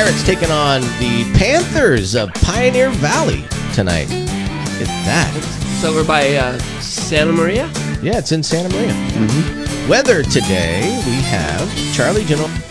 Pirates taking on the Panthers of Pioneer Valley tonight. Look at that. It's over by Santa Maria? Yeah, it's in Santa Maria. Weather today, we have Charlie General.